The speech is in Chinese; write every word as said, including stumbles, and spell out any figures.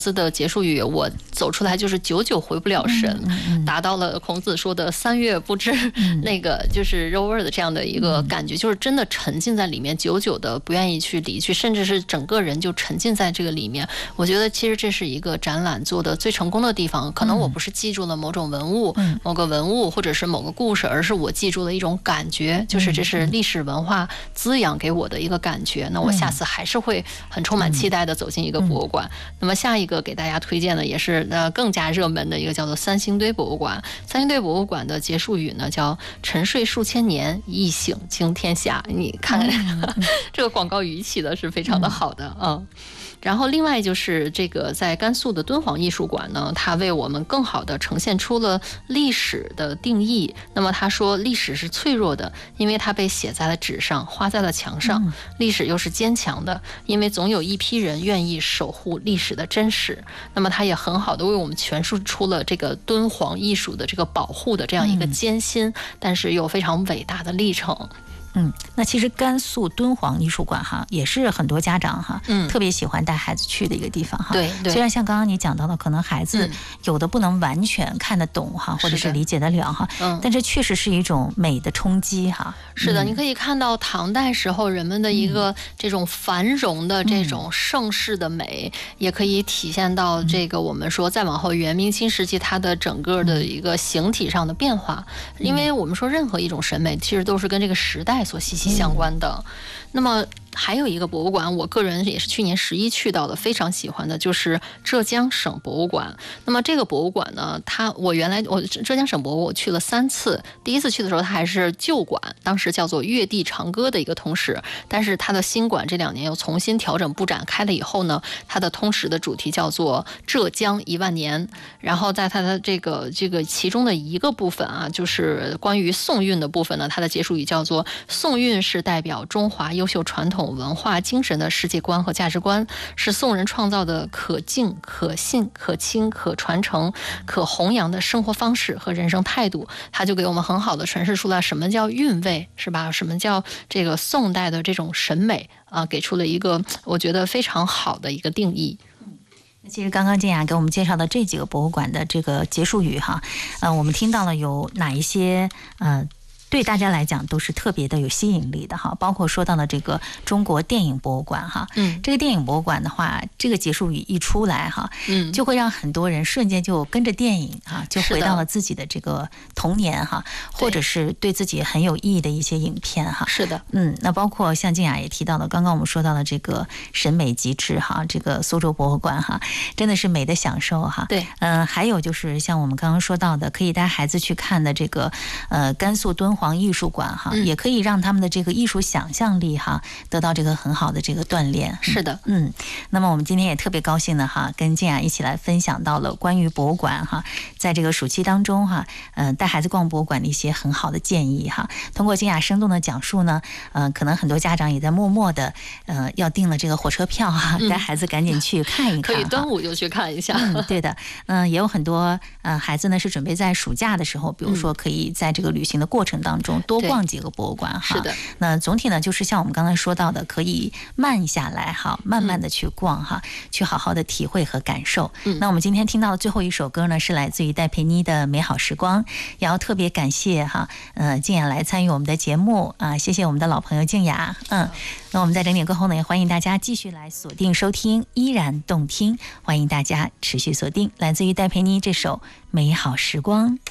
字的结束语，我走出来就是久久回不了神， 嗯嗯、 达到了孔子说的三月不知、嗯、那个就是肉味的这样的一个感觉、嗯、就是真的沉浸在里面，久久的不愿意去离去，甚至是整个人就沉浸在这个里面。我觉得其实这是一个展览做的最成功的地方，可能我不是记住了某种文物、嗯、某个文物或者是某个故事，而是我记住了一种感觉，就是这是历史文化滋养给我的一个感觉，那我下次还是会很充满期待的走进一个博物馆、嗯嗯、那么下一个给大家推荐的也是呃更加热门的一个叫做三星堆博物馆。三星堆博物馆的结束语呢叫沉睡数千年，一醒惊天下。你看看这个广告语起的是非常的好的啊、嗯。然后另外就是这个在甘肃的敦煌艺术馆呢，它为我们更好的呈现出了历史的定义。那么他说历史是脆弱的，因为它被写在了纸上，画在了墙上；历史又是坚强的，因为总有一批人愿意守护历史的真实。那么它也很好的为我们诠释出了这个敦煌艺术的这个保护的这样一个艰辛，但是又非常伟大的历程。 嗯，那其实甘肃敦煌艺术馆哈，也是很多家长哈，嗯，特别喜欢带孩子去的一个地方哈。 对对。 虽然像刚刚你讲到的，可能孩子有的不能完全看得懂哈，嗯、或者是理解得了哈，嗯，但这确实是一种美的冲击哈。 是的，嗯、你可以看到唐代时候人们的一个这种繁荣的这种盛世的美，嗯、也可以体现到这个我们说再往后元明清时期它的整个的一个形体上的变化。嗯、因为我们说任何一种审美其实都是跟这个时代所息息相关的。嗯、那么还有一个博物馆，我个人也是去年十一去到的，非常喜欢的，就是浙江省博物馆。那么这个博物馆呢，它我原来我浙江省博物我去了三次，第一次去的时候它还是旧馆，当时叫做越地长歌的一个通史，但是它的新馆这两年又重新调整布展开了以后呢，它的通史的主题叫做浙江一万年。然后在它的这个这个其中的一个部分啊，就是关于宋韵的部分呢，它的结束语叫做宋韵是代表中华优秀传统文化精神的世界观和价值观，是宋人创造的可敬、可信、可亲、可传承、可弘扬的生活方式和人生态度。它就给我们很好的诠释出来什么叫韵味，是吧？什么叫这个宋代的这种审美啊，给出了一个我觉得非常好的一个定义。 其实刚刚静雅给我们介绍的这几个博物馆的这个结束语哈，呃，我们听到了有哪一些呃。对大家来讲都是特别的有吸引力的哈，包括说到了这个中国电影博物馆哈，嗯，这个电影博物馆的话，这个结束语一出来哈，嗯，就会让很多人瞬间就跟着电影啊，就回到了自己的这个童年哈，或者是对自己很有意义的一些影片哈。 是的， 嗯，那包括像静雅也提到了，刚刚我们说到了这个审美极致哈，这个苏州博物馆哈，真的是美的享受哈。 对， 嗯、呃，还有就是像我们刚刚说到的，可以带孩子去看的这个呃甘肃敦煌艺术馆哈，嗯、也可以让他们的这个艺术想象力哈得到这个很好的这个锻炼。 是的， 嗯，那么我们今天也特别高兴的哈，跟静雅一起来分享到了关于博物馆哈，在这个暑期当中哈，嗯、呃，带孩子逛博物馆的一些很好的建议哈。通过静雅生动的讲述呢，呃，可能很多家长也在默默的呃要订了这个火车票哈，带孩子赶紧去看一看。 可以端午就去看一下。 嗯，对的，嗯、呃，也有很多呃孩子呢是准备在暑假的时候，比如说可以在这个旅行的过程当中多逛几个博物馆哈。 是的。 那总体呢，就是像我们刚才说到的，可以慢下来哈，慢慢的去逛哈，嗯、去好好的体会和感受。嗯。那我们今天听到的最后一首歌呢，是来自于戴佩妮的《美好时光》，也要特别感谢哈，呃，静雅来参与我们的节目啊，谢谢我们的老朋友静雅。嗯。那我们在整点过后呢，也欢迎大家继续来锁定收听，依然动听，欢迎大家持续锁定来自于戴佩妮这首《美好时光》。